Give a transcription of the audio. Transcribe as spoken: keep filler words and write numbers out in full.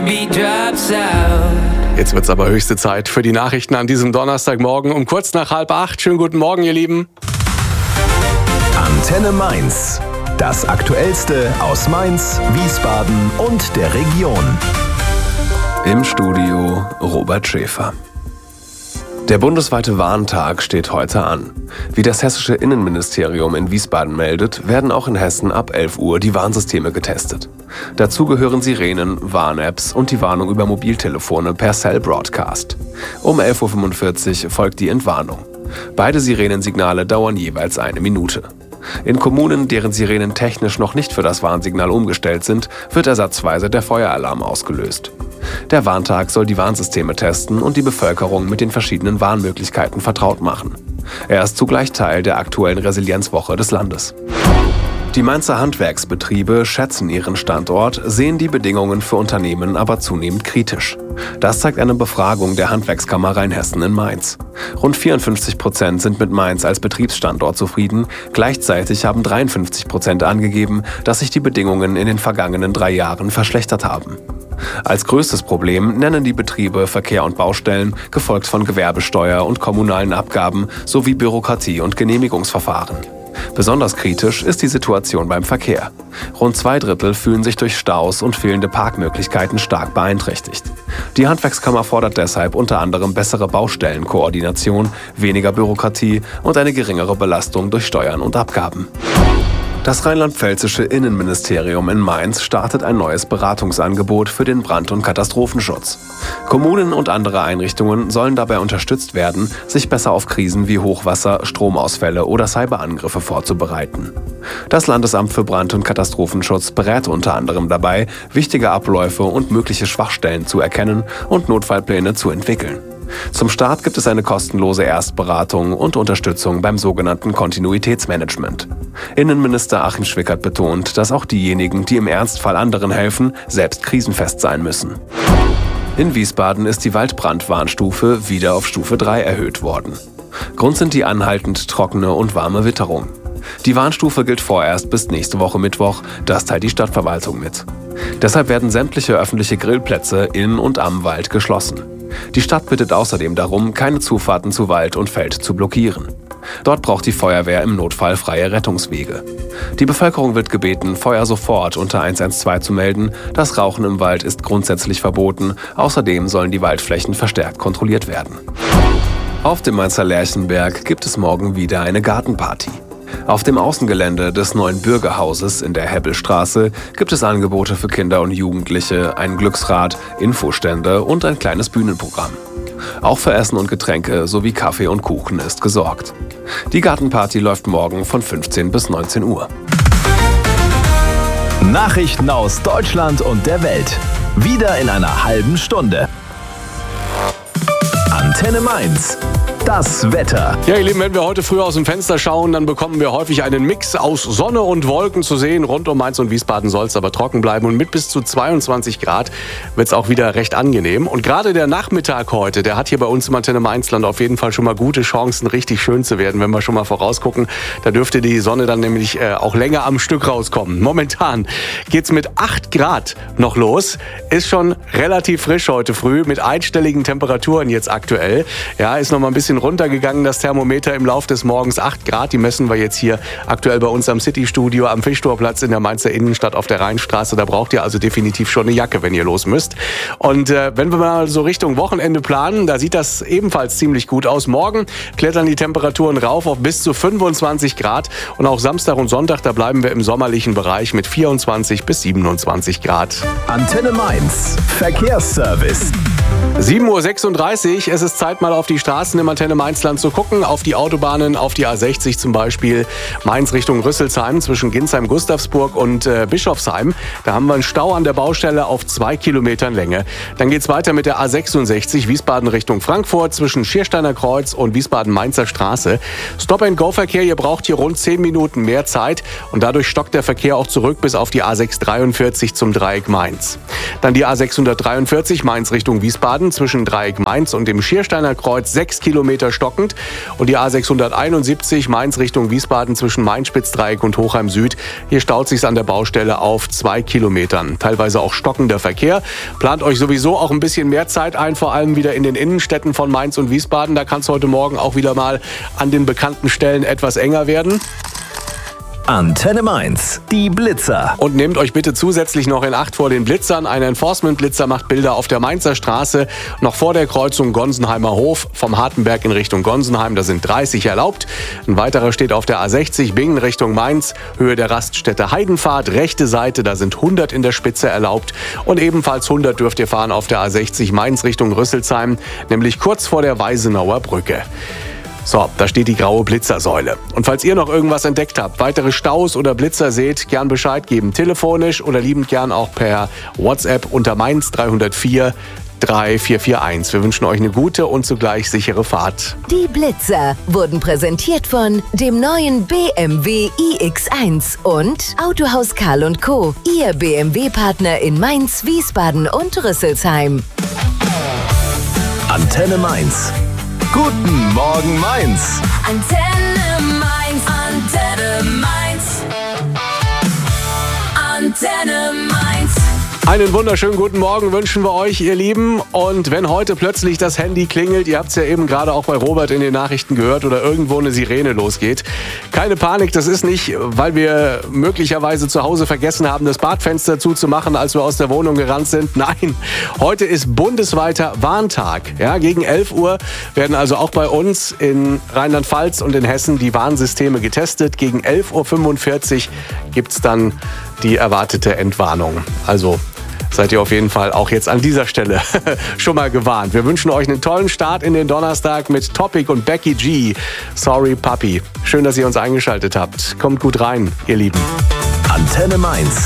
Jetzt wird's aber höchste Zeit für die Nachrichten an diesem Donnerstagmorgen um kurz nach halb acht. Schönen guten Morgen, ihr Lieben. Antenne Mainz. Das Aktuellste aus Mainz, Wiesbaden und der Region. Im Studio Robert Schäfer. Der bundesweite Warntag steht heute an. Wie das hessische Innenministerium in Wiesbaden meldet, werden auch in Hessen ab elf Uhr die Warnsysteme getestet. Dazu gehören Sirenen, Warn-Apps und die Warnung über Mobiltelefone per Cell Broadcast. Um elf Uhr fünfundvierzig folgt die Entwarnung. Beide Sirenensignale dauern jeweils eine Minute. In Kommunen, deren Sirenen technisch noch nicht für das Warnsignal umgestellt sind, wird ersatzweise der Feueralarm ausgelöst. Der Warntag soll die Warnsysteme testen und die Bevölkerung mit den verschiedenen Warnmöglichkeiten vertraut machen. Er ist zugleich Teil der aktuellen Resilienzwoche des Landes. Die Mainzer Handwerksbetriebe schätzen ihren Standort, sehen die Bedingungen für Unternehmen aber zunehmend kritisch. Das zeigt eine Befragung der Handwerkskammer Rheinhessen in Mainz. Rund vierundfünfzig Prozent sind mit Mainz als Betriebsstandort zufrieden. Gleichzeitig haben dreiundfünfzig Prozent angegeben, dass sich die Bedingungen in den vergangenen drei Jahren verschlechtert haben. Als größtes Problem nennen die Betriebe Verkehr und Baustellen, gefolgt von Gewerbesteuer und kommunalen Abgaben sowie Bürokratie und Genehmigungsverfahren. Besonders kritisch ist die Situation beim Verkehr. Rund zwei Drittel fühlen sich durch Staus und fehlende Parkmöglichkeiten stark beeinträchtigt. Die Handwerkskammer fordert deshalb unter anderem bessere Baustellenkoordination, weniger Bürokratie und eine geringere Belastung durch Steuern und Abgaben. Das rheinland-pfälzische Innenministerium in Mainz startet ein neues Beratungsangebot für den Brand- und Katastrophenschutz. Kommunen und andere Einrichtungen sollen dabei unterstützt werden, sich besser auf Krisen wie Hochwasser, Stromausfälle oder Cyberangriffe vorzubereiten. Das Landesamt für Brand- und Katastrophenschutz berät unter anderem dabei, wichtige Abläufe und mögliche Schwachstellen zu erkennen und Notfallpläne zu entwickeln. Zum Start gibt es eine kostenlose Erstberatung und Unterstützung beim sogenannten Kontinuitätsmanagement. Innenminister Achim Schwickert betont, dass auch diejenigen, die im Ernstfall anderen helfen, selbst krisenfest sein müssen. In Wiesbaden ist die Waldbrandwarnstufe wieder auf Stufe drei erhöht worden. Grund sind die anhaltend trockene und warme Witterung. Die Warnstufe gilt vorerst bis nächste Woche Mittwoch, das teilt die Stadtverwaltung mit. Deshalb werden sämtliche öffentliche Grillplätze in und am Wald geschlossen. Die Stadt bittet außerdem darum, keine Zufahrten zu Wald und Feld zu blockieren. Dort braucht die Feuerwehr im Notfall freie Rettungswege. Die Bevölkerung wird gebeten, Feuer sofort unter eins eins zwei zu melden. Das Rauchen im Wald ist grundsätzlich verboten. Außerdem sollen die Waldflächen verstärkt kontrolliert werden. Auf dem Mainzer Lerchenberg gibt es morgen wieder eine Gartenparty. Auf dem Außengelände des neuen Bürgerhauses in der Hebbelstraße gibt es Angebote für Kinder und Jugendliche, ein Glücksrad, Infostände und ein kleines Bühnenprogramm. Auch für Essen und Getränke sowie Kaffee und Kuchen ist gesorgt. Die Gartenparty läuft morgen von fünfzehn bis neunzehn Uhr. Nachrichten aus Deutschland und der Welt. Wieder in einer halben Stunde. Antenne Mainz. Das Wetter. Ja, ihr Lieben, wenn wir heute früh aus dem Fenster schauen, dann bekommen wir häufig einen Mix aus Sonne und Wolken zu sehen. Rund um Mainz und Wiesbaden soll es aber trocken bleiben und mit bis zu zweiundzwanzig Grad wird es auch wieder recht angenehm. Und gerade der Nachmittag heute, der hat hier bei uns im Antenne Mainzland auf jeden Fall schon mal gute Chancen, richtig schön zu werden, wenn wir schon mal vorausgucken. Da dürfte die Sonne dann nämlich äh, auch länger am Stück rauskommen. Momentan geht's mit acht Grad noch los. Ist schon relativ frisch heute früh mit einstelligen Temperaturen jetzt aktuell. Ja, ist noch mal ein bisschen runtergegangen, das Thermometer im Lauf des Morgens. acht Grad, die messen wir jetzt hier aktuell bei uns am City-Studio am Fischtorplatz in der Mainzer Innenstadt auf der Rheinstraße. Da braucht ihr also definitiv schon eine Jacke, wenn ihr los müsst. Und äh, wenn wir mal so Richtung Wochenende planen, da sieht das ebenfalls ziemlich gut aus. Morgen klettern die Temperaturen rauf auf bis zu fünfundzwanzig Grad und auch Samstag und Sonntag, da bleiben wir im sommerlichen Bereich mit vierundzwanzig bis siebenundzwanzig Grad. Antenne Mainz. Verkehrsservice. sieben Uhr sechsunddreißig, es ist Zeit mal auf die Straßen im Antenne Mainzland zu gucken, auf die Autobahnen, auf die A sechzig zum Beispiel, Mainz Richtung Rüsselsheim zwischen Ginsheim-Gustavsburg und äh, Bischofsheim. Da haben wir einen Stau an der Baustelle auf zwei Kilometern Länge. Dann geht's weiter mit der A sechsundsechzig, Wiesbaden Richtung Frankfurt zwischen Schiersteiner Kreuz und Wiesbaden-Mainzer Straße. Stop-and-Go-Verkehr, ihr braucht hier rund zehn Minuten mehr Zeit und dadurch stockt der Verkehr auch zurück bis auf die A sechshundertdreiundvierzig zum Dreieck Mainz. Dann die A sechshundertdreiundvierzig Mainz Richtung Wiesbaden Wiesbaden zwischen Dreieck Mainz und dem Schiersteiner Kreuz sechs Kilometer stockend. Und die A sechshunderteinundsiebzig Mainz Richtung Wiesbaden zwischen Main-Spitz-Dreieck und Hochheim Süd. Hier staut sich's an der Baustelle auf zwei Kilometern. Teilweise auch stockender Verkehr. Plant euch sowieso auch ein bisschen mehr Zeit ein, vor allem wieder in den Innenstädten von Mainz und Wiesbaden. Da kann es heute Morgen auch wieder mal an den bekannten Stellen etwas enger werden. Antenne Mainz, die Blitzer. Und nehmt euch bitte zusätzlich noch in Acht vor den Blitzern. Ein Enforcement-Blitzer macht Bilder auf der Mainzer Straße, noch vor der Kreuzung Gonsenheimer Hof, vom Hartenberg in Richtung Gonsenheim, da sind dreißig erlaubt. Ein weiterer steht auf der A sechzig, Bingen Richtung Mainz, Höhe der Raststätte Heidenfahrt, rechte Seite, da sind hundert in der Spitze erlaubt. Und ebenfalls hundert dürft ihr fahren auf der A sechzig Mainz Richtung Rüsselsheim, nämlich kurz vor der Weisenauer Brücke. So, da steht die graue Blitzersäule. Und falls ihr noch irgendwas entdeckt habt, weitere Staus oder Blitzer seht, gern Bescheid geben. Telefonisch oder liebend gern auch per WhatsApp unter Mainz drei null vier drei vier vier eins. Wir wünschen euch eine gute und zugleich sichere Fahrt. Die Blitzer wurden präsentiert von dem neuen B M W i X eins und Autohaus Karl und Co., Ihr B M W-Partner in Mainz, Wiesbaden und Rüsselsheim. Antenne Mainz. Guten Morgen Mainz. Antenne Mainz, Antenne Mainz, Antenne Mainz. Einen wunderschönen guten Morgen wünschen wir euch, ihr Lieben. Und wenn heute plötzlich das Handy klingelt, ihr habt es ja eben gerade auch bei Robert in den Nachrichten gehört, oder irgendwo eine Sirene losgeht, keine Panik, das ist nicht, weil wir möglicherweise zu Hause vergessen haben, das Badfenster zuzumachen, als wir aus der Wohnung gerannt sind. Nein, heute ist bundesweiter Warntag. Ja, gegen elf Uhr werden also auch bei uns in Rheinland-Pfalz und in Hessen die Warnsysteme getestet. Gegen elf Uhr fünfundvierzig gibt es dann die erwartete Entwarnung. Also seid ihr auf jeden Fall auch jetzt an dieser Stelle schon mal gewarnt. Wir wünschen euch einen tollen Start in den Donnerstag mit Topic und Becky G. Sorry Papi. Schön, dass ihr uns eingeschaltet habt. Kommt gut rein, ihr Lieben. Antenne Mainz.